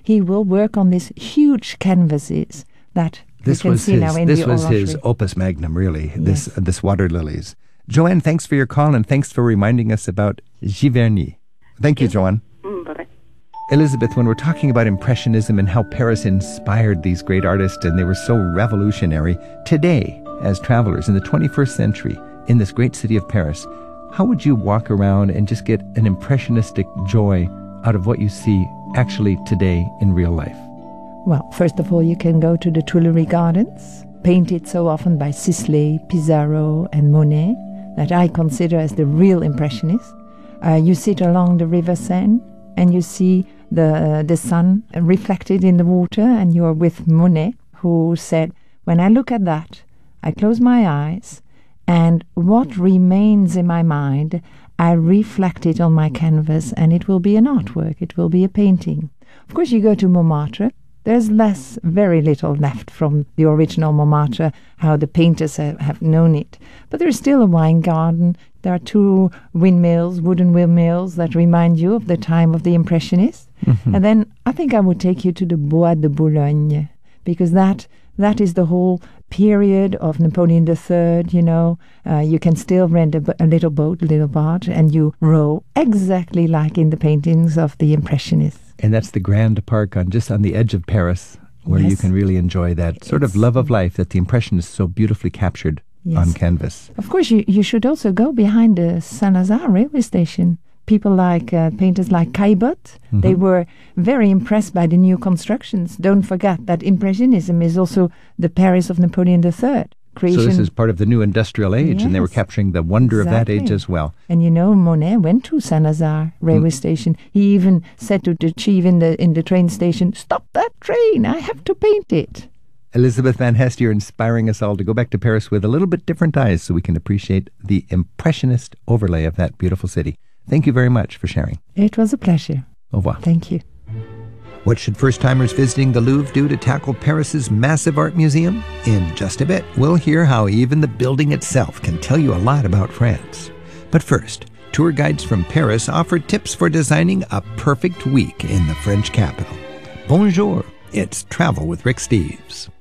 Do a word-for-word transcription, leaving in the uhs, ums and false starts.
he will work on these huge canvases that this you can was see his, now in This the was orangery. his opus magnum, really, Yes. this, uh, this water lilies. Joanne, thanks for your call, and thanks for reminding us about Giverny. Thank you, Joanne. Mm, bye-bye. Elizabeth, when we're talking about Impressionism and how Paris inspired these great artists and they were so revolutionary, today, as travelers in the twenty-first century, in this great city of Paris, how would you walk around and just get an impressionistic joy out of what you see actually today in real life? Well, first of all, you can go to the Tuileries Gardens, painted so often by Sisley, Pissarro, and Monet, that I consider as the real Impressionists. Uh, you sit along the River Seine, and you see the uh, the sun reflected in the water, and you are with Monet, who said, "When I look at that, I close my eyes, and what remains in my mind, I reflect it on my canvas, and it will be an artwork, it will be a painting." Of course, you go to Montmartre. There's less, very little left from the original Montmartre, how the painters have, have known it. But there's still a wine garden. There are two windmills, wooden windmills, that remind you of the time of the Impressionists. Mm-hmm. And then I think I would take you to the Bois de Boulogne, because that that is the whole period of Napoleon the Third, you know. Uh, you can still rent a, a little boat, a little barge, and you row exactly like in the paintings of the Impressionists. And that's the Grand Park on just on the edge of Paris, where Yes. you can really enjoy that sort It's, of love of life that the Impressionists so beautifully captured Yes. on canvas. Of course, you, you should also go behind the Saint-Lazare railway station. People like uh, painters like Caillebotte, Mm-hmm. they were very impressed by the new constructions. Don't forget that Impressionism is also the Paris of Napoleon the Third. Creation. So this is part of the new industrial age, and they were Yes. capturing the wonder of that age Exactly. as well. And you know, Monet went to Saint-Lazare railway Mm. station. He even said to the chief in the in the train station, "Stop that train! I have to paint it." Elizabeth Van Hest, you're inspiring us all to go back to Paris with a little bit different eyes so we can appreciate the Impressionist overlay of that beautiful city. Thank you very much for sharing. It was a pleasure. Au revoir. Thank you. What should first-timers visiting the Louvre do to tackle Paris's massive art museum? In just a bit, we'll hear how even the building itself can tell you a lot about France. But first, tour guides from Paris offer tips for designing a perfect week in the French capital. Bonjour, it's Travel with Rick Steves.